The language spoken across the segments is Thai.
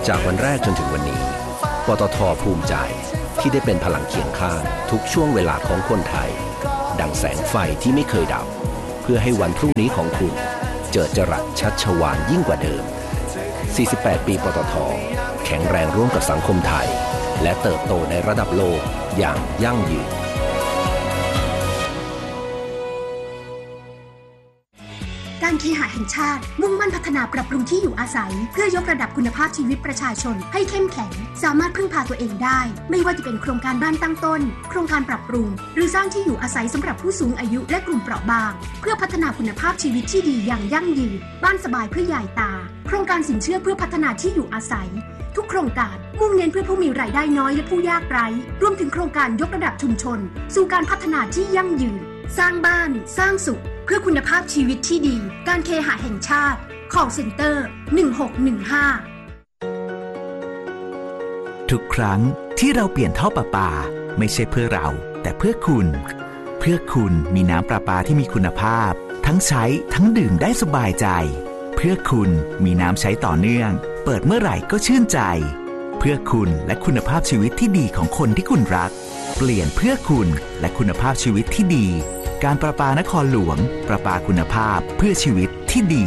จากวันแรกจนถึงวันนี้ปตท.ภูมิใจที่ได้เป็นพลังเคียงข้างทุกช่วงเวลาของคนไทยดังแสงไฟที่ไม่เคยดับเพื่อให้วันพรุ่งนี้ของคุณเจิดจรัสชัชวาลยิ่งกว่าเดิม48 ปีปตท.แข็งแรงร่วมกับสังคมไทยและเติบโตในระดับโลกอย่างยั่งยืนการเคหะแห่งชาติมุ่งมั่นพัฒนาปรับปรุงที่อยู่อาศัยเพื่อยกระดับคุณภาพชีวิตประชาชนให้เข้มแข็งสามารถพึ่งพาตัวเองได้ไม่ว่าจะเป็นโครงการบ้านตั้งต้นโครงการปรับปรุงหรือสร้างที่อยู่อาศัยสำหรับผู้สูงอายุและกลุ่มเปราะบางเพื่อพัฒนาคุณภาพชีวิตที่ดีอย่างยั่งยืนบ้านสบายเพื่อยายตาโครงการสินเชื่อเพื่อพัฒนาที่อยู่อาศัยทุกโครงการมุ่งเน้นเพื่อผู้มีรายได้น้อยและผู้ยากไร้รวมถึงโครงการยกระดับชุมชนสู่การพัฒนาที่ยั่งยืนสร้างบ้านสร้างสุขเพื่อคุณภาพชีวิตที่ดีการเคหะแห่งชาติ Call Center 1615 ทุกครั้งที่เราเปลี่ยนท่อประปาไม่ใช่เพื่อเราแต่เพื่อคุณมีน้ำประปาที่มีคุณภาพทั้งใช้ทั้งดื่มได้สบายใจเพื่อคุณมีน้ำใช้ต่อเนื่องเปิดเมื่อไหร่ก็ชื่นใจเพื่อคุณและคุณภาพชีวิตที่ดีของคนที่คุณรักเปลี่ยนเพื่อคุณและคุณภาพชีวิตที่ดีการประปานครหลวงประปาคุณภาพเพื่อชีวิตที่ดี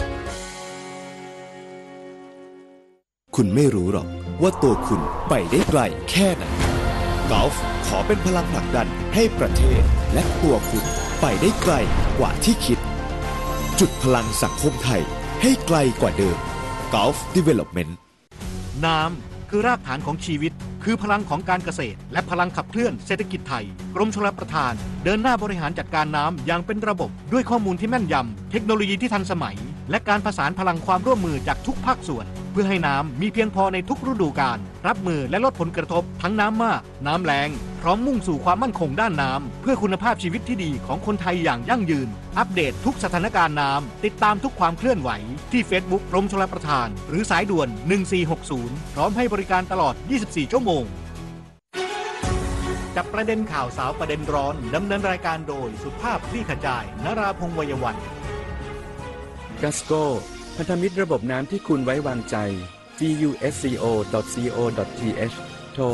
คุณไม่รู้หรอกว่าตัวคุณไปได้ไกลแค่ไหนกอล์ฟขอเป็นพลังผลักดันให้ประเทศและตัวคุณไปได้ไกลกว่าที่คิดจุดพลังสังคมไทยให้ไกลกว่าเดิม Gulf Development น้ำคือรากฐานของชีวิตคือพลังของการเกษตรและพลังขับเคลื่อนเศรษฐกิจไทยกรมชลประทานเดินหน้าบริหารจัดการน้ำอย่างเป็นระบบด้วยข้อมูลที่แม่นยำเทคโนโลยีที่ทันสมัยและการผสานพลังความร่วมมือจากทุกภาคส่วนเพื่อให้น้ำมีเพียงพอในทุกฤดูกาลรับมือและลดผลกระทบทั้งน้ำมากน้ำแล้งพร้อมมุ่งสู่ความมั่นคงด้านน้ำเพื่อคุณภาพชีวิตที่ดีของคนไทยอย่างยั่งยืนอัปเดตทุกสถานการณ์น้ำติดตามทุกความเคลื่อนไหวที่ Facebook กรมชลประทานหรือสายด่วน1460พร้อมให้บริการตลอด24ชั่วโมงจับประเด็นข่าวสาวประเด็นร้อนดำเนินรายการโดยสุภาพคลี่ขจายนราพงษ์วัยวันกัสโกพันธมิตรระบบน้ำที่คุณไว้วางใจ gusco.co.th โทร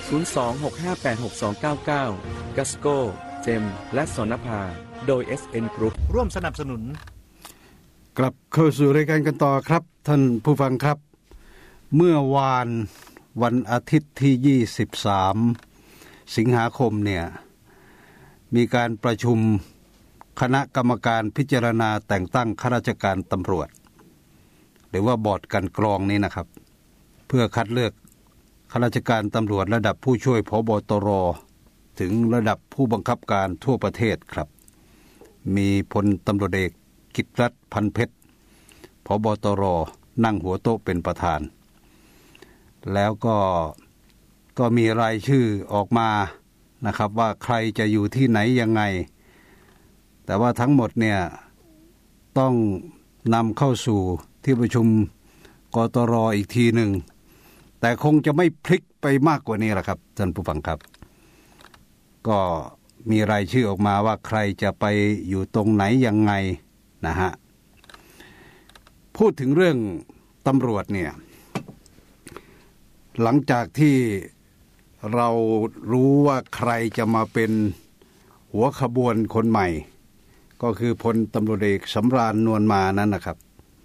02-658-6299 กัสโกเจมและสนภาโดย SN Group ร่วมสนับสนุนกลับเข้าสู่รายการกันต่อครับท่านผู้ฟังครับเมื่อวันอาทิตย์ที่23สิงหาคมเนี่ยมีการประชุมคณะกรรมการพิจารณาแต่งตั้งข้าราชการตำรวจหรือว่าบอร์ดการกรองนี้นะครับเพื่อคัดเลือกข้าราชการตำรวจระดับผู้ช่วยผบ.ตร.ถึงระดับผู้บังคับการทั่วประเทศครับมีพลตำรวจเอกกิตติรัตน์พันเพชรผบ.ตร.นั่งหัวโต๊ะเป็นประธานแล้วก็มีรายชื่อออกมานะครับว่าใครจะอยู่ที่ไหนยังไงแต่ว่าทั้งหมดเนี่ยต้องนำเข้าสู่ที่ประชุมกตร.อีกทีหนึ่งแต่คงจะไม่พลิกไปมากกว่านี้แหละครับท่านผู้ฟังครับก็มีรายชื่อออกมาว่าใครจะไปอยู่ตรงไหนยังไงนะฮะพูดถึงเรื่องตำรวจเนี่ยหลังจากที่เรารู้ว่าใครจะมาเป็นหัวขบวนคนใหม่ก็คือพลตำรวจเอกสำราญนวลมานั้นนะครับ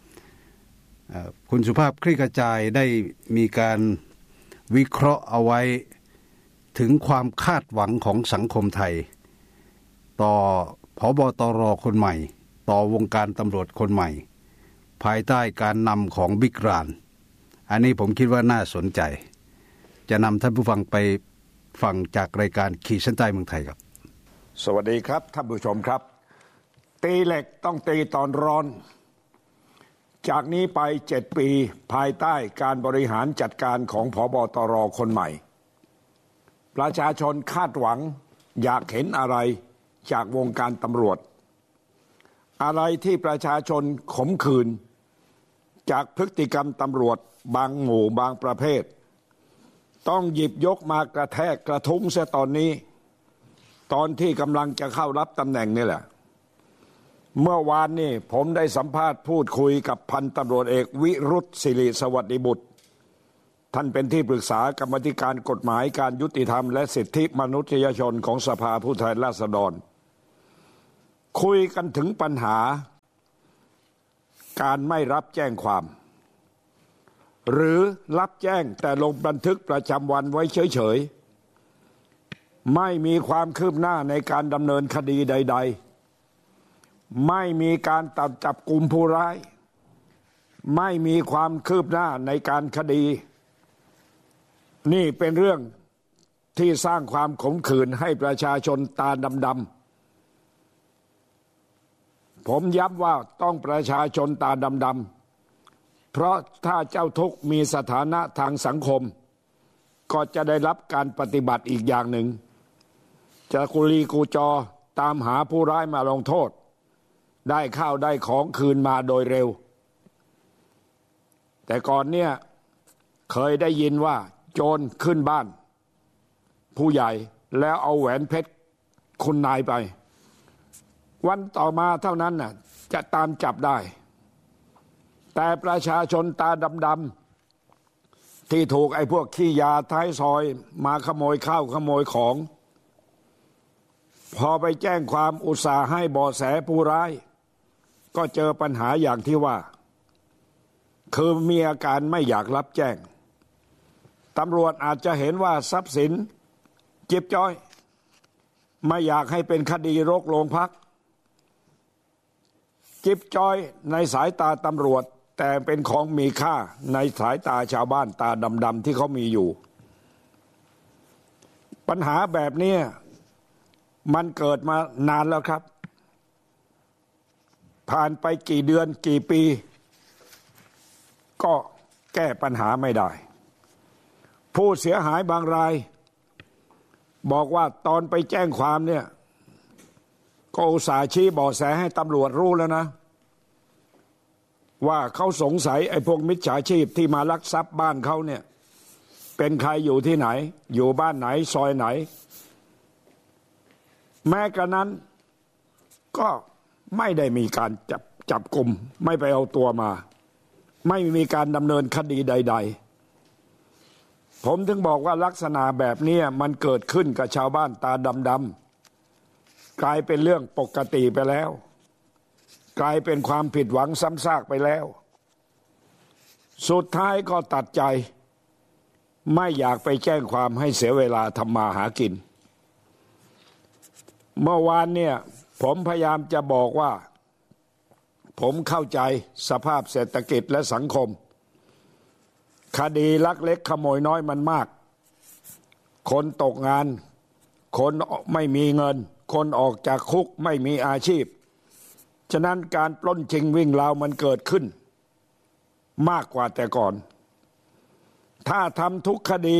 คุณสุภาพคลี่ขจายได้มีการวิเคราะห์เอาไว้ถึงความคาดหวังของสังคมไทยต่อผบ.ตร.คนใหม่ต่อวงการตำรวจคนใหม่ภายใต้การนำของบิ๊กรานอันนี้ผมคิดว่าน่าสนใจจะนำท่านผู้ฟังไปฟังจากรายการขีดเส้นใต้เมืองไทยครับสวัสดีครับท่านผู้ชมครับตีเหล็กต้องตีตอนร้อนจากนี้ไป7 ปีภายใต้การบริหารจัดการของผบ.ตร.คนใหม่ประชาชนคาดหวังอยากเห็นอะไรจากวงการตำรวจอะไรที่ประชาชนขมขื่นจากพฤติกรรมตำรวจบางหมู่บางประเภทต้องหยิบยกมากระแทกกระทุ้งเสียตอนนี้ตอนที่กำลังจะเข้ารับตำแหน่งนี่แหละเมื่อวานนี้ผมได้สัมภาษณ์พูดคุยกับพันตำรวจเอกวิรุธศิริสวัสดิบุตรท่านเป็นที่ปรึกษากรรมาธิการกฎหมายการยุติธรรมและสิทธิมนุษยชนของสภาผู้แทนราษฎรคุยกันถึงปัญหาการไม่รับแจ้งความหรือรับแจ้งแต่ลงบันทึกประจำวันไว้เฉยๆไม่มีความคืบหน้าในการดำเนินคดีใดๆไม่มีการจับกุมผู้ร้ายไม่มีความคืบหน้าในการคดีนี่เป็นเรื่องที่สร้างความขมขื่นให้ประชาชนตาดำๆผมย้ำว่าต้องประชาชนตาดำๆเพราะถ้าเจ้าทุกข์มีสถานะทางสังคมก็จะได้รับการปฏิบัติอีกอย่างหนึ่งจะกุลีกูจอตามหาผู้ร้ายมาลงโทษได้ข้าวได้ของคืนมาโดยเร็วแต่ก่อนเนี่ยเคยได้ยินว่าโจรขึ้นบ้านผู้ใหญ่แล้วเอาแหวนเพชรคุณนายไปวันต่อมาเท่านั้นน่ะจะตามจับได้แต่ประชาชนตาดำๆที่ถูกไอ้พวกขี้ยาท้ายซอยมาขโมยข้าวขโมยของพอไปแจ้งความอุตส่าห์ให้เบาะแสผู้ร้ายก็เจอปัญหาอย่างที่ว่าคือมีอาการไม่อยากรับแจ้งตำรวจอาจจะเห็นว่าทรัพย์สินจิ๊บจ้อยไม่อยากให้เป็นคดีรกโรงพักจิ๊บจ้อยในสายตาตำรวจแต่เป็นของมีค่าในสายตาชาวบ้านตาดำๆที่เขามีอยู่ปัญหาแบบนี้มันเกิดมานานแล้วครับผ่านไปกี่เดือนกี่ปีก็แก้ปัญหาไม่ได้ผู้เสียหายบางรายบอกว่าตอนไปแจ้งความเนี่ยก็อุตส่าห์ชี้เบาะแสให้ตำรวจรู้แล้วนะว่าเขาสงสัยไอ้พวกมิจฉาชีพที่มาลักทรัพย์บ้านเขาเนี่ยเป็นใครอยู่ที่ไหนอยู่บ้านไหนซอยไหนแม้กระนั้นก็ไม่ได้มีการจับกุมไม่ไปเอาตัวมาไม่มีการดำเนินคดีใดๆผมถึงบอกว่าลักษณะแบบนี้มันเกิดขึ้นกับชาวบ้านตาดำๆกลายเป็นเรื่องปกติไปแล้วกลายเป็นความผิดหวังซ้ำซากไปแล้วสุดท้ายก็ตัดใจไม่อยากไปแจ้งความให้เสียเวลาทำมาหากินเมื่อวานเนี่ยผมพยายามจะบอกว่าผมเข้าใจสภาพเศรษฐกิจและสังคมคดีลักเล็กขโมยน้อยมันมากคนตกงานคนไม่มีเงินคนออกจากคุกไม่มีอาชีพฉะนั้นการปล้นชิงวิ่งราวมันเกิดขึ้นมากกว่าแต่ก่อนถ้าทำทุกคดี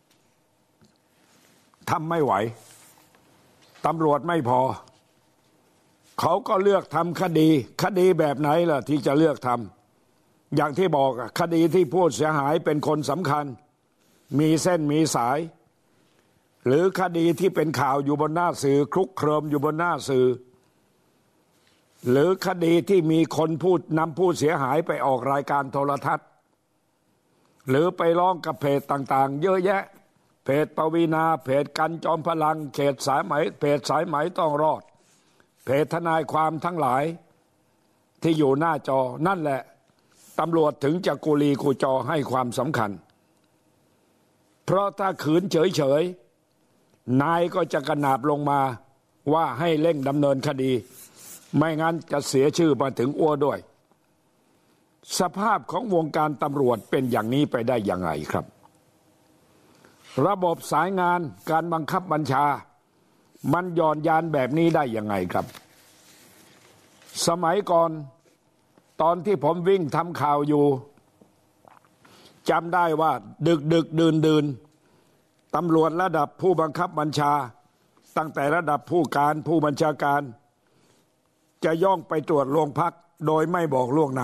ทำไม่ไหวตำรวจไม่พอเขาก็เลือกทำคดีแบบไหนล่ะที่จะเลือกทำอย่างที่บอกคดีที่ผู้เสียหายเป็นคนสำคัญมีเส้นมีสายหรือคดีที่เป็นข่าวอยู่บนหน้าสื่อคลุกเคลิมอยู่บนหน้าสื่อหรือคดีที่มีคนนำผู้เสียหายไปออกรายการโทรทัศน์หรือไปร้องกับเพจต่างๆเยอะแยะเพจปวีณาเพจกันจอมพลังเพจสายไหมต้องรอดเพจทนายความทั้งหลายที่อยู่หน้าจอนั่นแหละตำรวจถึงจะกุลีกูจอให้ความสำคัญเพราะถ้าขืนเฉยๆนายก็จะกระหนาบลงมาว่าให้เร่งดำเนินคดีไม่งั้นจะเสียชื่อมาถึงอ้วด้วยสภาพของวงการตำรวจเป็นอย่างนี้ไปได้ยังไงครับระบบสายงานการบังคับบัญชามันหย่อนยานแบบนี้ได้ยังไงครับสมัยก่อนตอนที่ผมวิ่งทำข่าวอยู่จำได้ว่าดึกดื่นตำรวจระดับผู้บังคับบัญชาตั้งแต่ระดับผู้การผู้บัญชาการจะย่องไปตรวจโรงพักโดยไม่บอกล่วงหน้า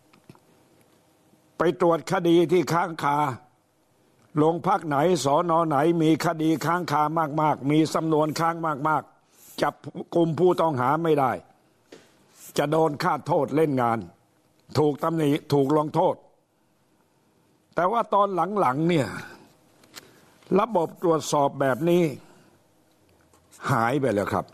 ไปตรวจคดีที่ค้างคาโรงพักไหนสน.ไหนมีคดีค้างคามากๆมีสำนวนค้างมากๆจับกุมผู้ต้องหาไม่ได้จะโดนฆ่าโทษเล่นงานถูกตำหนิถูกลงโทษแต่ว่าตอนหลังๆเนี่ยระบบตรวจสอบแบบนี้หายไปแล้วครับ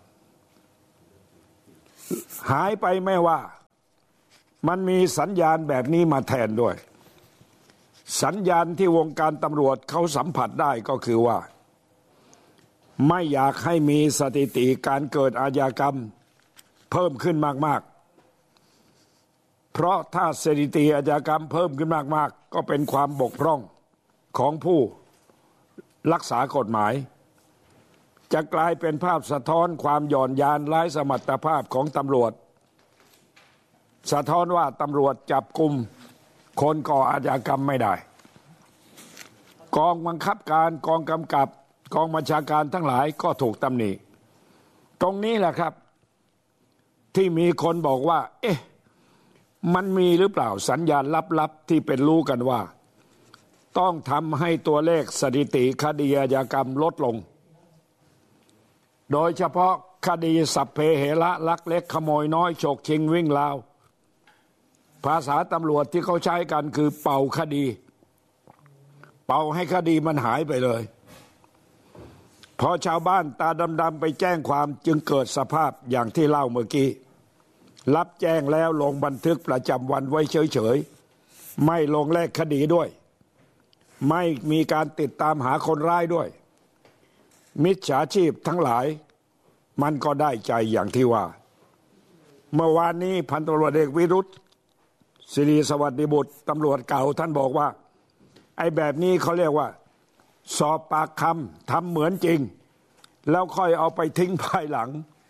หายไปไม่ว่ามันมีสัญญาณแบบนี้มาแทนด้วยสัญญาณที่วงการตำรวจเขาสัมผัสได้ก็คือว่าไม่อยากให้มีสถิติการเกิดอาชญากรรมเพิ่มขึ้นมากๆเพราะถ้าสถิติอาชญากรรมเพิ่มขึ้นมากๆก็เป็นความบกพร่องของผู้รักษากฎหมายจะกลายเป็นภาพสะท้อนความหย่อนยานไร้สมรรถภาพของตำรวจสะท้อนว่าตำรวจจับกุมคนก่ออาชญากรรมไม่ได้กองบังคับการกองกำกับกองบัญชาการทั้งหลายก็ถูกตำหนิตรงนี้แหละครับที่มีคนบอกว่าเอ๊ะมันมีหรือเปล่าสัญญาณลับๆที่เป็นรู้กันว่าต้องทำให้ตัวเลขสถิติคดีอาชญากรรมลดลงโดยเฉพาะคดีสัพเพเหระลักเล็กขโมยน้อยฉกชิงวิ่งราวภาษาตำรวจที่เขาใช้กันคือเป่าคดีเป่าให้คดีมันหายไปเลยพอชาวบ้านตาดำๆไปแจ้งความจึงเกิดสภาพอย่างที่เล่าเมื่อกี้รับแจ้งแล้วลงบันทึกประจำวันไว้เฉยๆไม่ลงเลขคดีด้วยไม่มีการติดตามหาคนร้ายด้วยมิจฉาชีพทั้งหลายมันก็ได้ใจอย่างที่ว่าเมื่อวานนี้พันตำรวจเอกวิรุธศิริสวัสดิบุตรตำรวจเก่าท่านบอกว่าไอ้แบบนี้เขาเรียกว่าสอบปากคำทำเหมือนจริงแล้วค่อยเอาไปทิ้งภายหลัง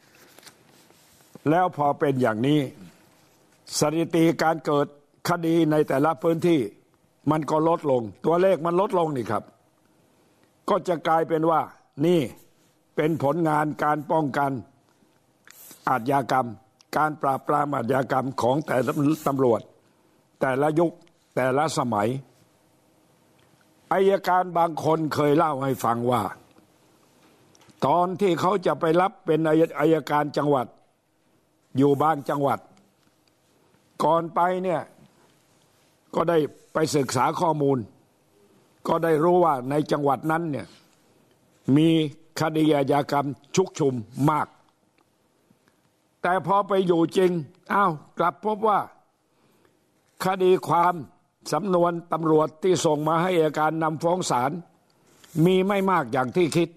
แล้วพอเป็นอย่างนี้สถิติการเกิดคดีในแต่ละพื้นที่มันก็ลดลงตัวเลขมันลดลงนี่ครับก็จะกลายเป็นว่านี่เป็นผลงานการป้องกันอาชญากรรมการปราบปรามอาชญากรรมของแต่ละตำรวจแต่ละยุคแต่ละสมัยอัยการบางคนเคยเล่าให้ฟังว่าตอนที่เขาจะไปรับเป็นอัยการจังหวัดอยู่บางจังหวัดก่อนไปเนี่ยก็ได้ไปศึกษาข้อมูลก็ได้รู้ว่าในจังหวัดนั้นเนี่ยมีคดีอาชญากรรมชุกชุมมากแต่พอไปอยู่จริงกลับพบว่าคดีความสำนวนตำรวจที่ส่งมาให้อัยการนำฟ้องศาลมีไม่มากอย่างที่คิด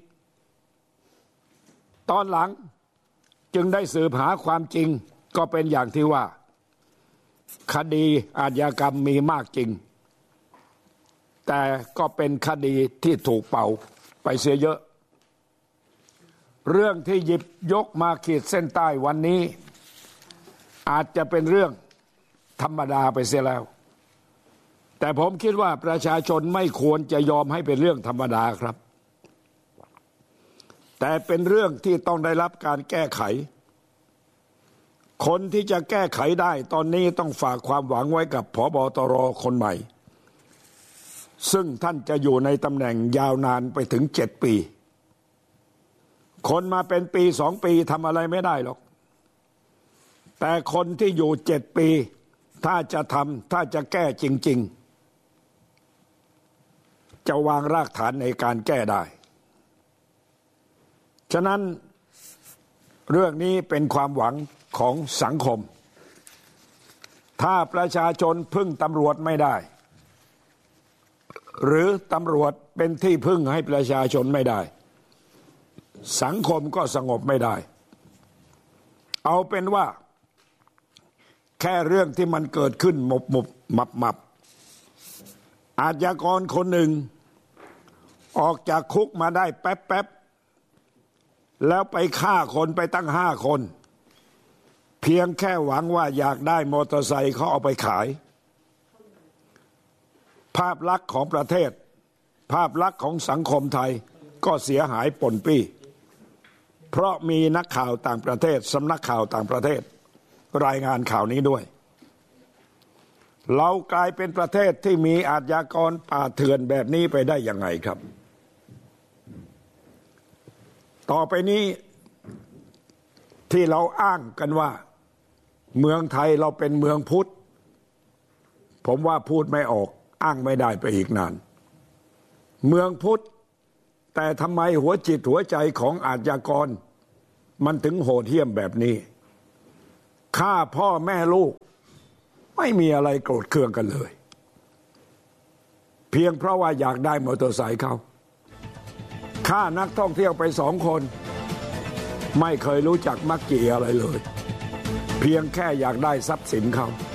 ตอนหลังจึงได้สืบหาความจริงก็เป็นอย่างที่ว่าคดีอาชญากรรมมีมากจริงแต่ก็เป็นคดีที่ถูกเป่าไปเสียเยอะเรื่องที่หยิบยกมาขีดเส้นใต้วันนี้อาจจะเป็นเรื่องธรรมดาไปเสียแล้วแต่ผมคิดว่าประชาชนไม่ควรจะยอมให้เป็นเรื่องธรรมดาครับแต่เป็นเรื่องที่ต้องได้รับการแก้ไขคนที่จะแก้ไขได้ตอนนี้ต้องฝากความหวังไว้กับผบ.ตร.คนใหม่ซึ่งท่านจะอยู่ในตำแหน่งยาวนานไปถึง7 ปีคนมาเป็นปี2 ปีทำอะไรไม่ได้หรอกแต่คนที่อยู่7 ปีถ้าจะแก้จริงๆจะวางรากฐานในการแก้ได้ฉะนั้นเรื่องนี้เป็นความหวังของสังคมถ้าประชาชนพึ่งตำรวจไม่ได้หรือตำรวจเป็นที่พึ่งให้ประชาชนไม่ได้สังคมก็สงบไม่ได้เอาเป็นว่าแค่เรื่องที่มันเกิดขึ้นหมับอาชญากรคนหนึ่งออกจากคุกมาได้แป๊บแล้วไปฆ่าคนไปตั้ง5 คนเพียงแค่หวังว่าอยากได้มอเตอร์ไซค์เขาเอาไปขายภาพลักษณ์ของประเทศภาพลักษณ์ของสังคมไทยก็เสียหายป่นปี้เพราะมีนักข่าวต่างประเทศสำนักข่าวต่างประเทศรายงานข่าวนี้ด้วยเรากลายเป็นประเทศที่มีอาชญากรป่าเถื่อนแบบนี้ไปได้ยังไงครับต่อไปนี้ที่เราอ้างกันว่าเมืองไทยเราเป็นเมืองพุทธผมว่าพูดไม่ออกอ้างไม่ได้ไปอีกนานเมืองพุทธแต่ทำไมหัวจิตหัวใจของอาชญากรมันถึงโหดเหี้ยมแบบนี้ฆ่าพ่อแม่ลูกไม่มีอะไรโกรธเคืองกันเลยเพียงเพราะว่าอยากได้มอเตอร์ไซค์เขาฆ่านักท่องเที่ยวไป2 คนไม่เคยรู้จักมักจีอะไรเลยเพียงแค่อยากได้ทรัพย์สินเขา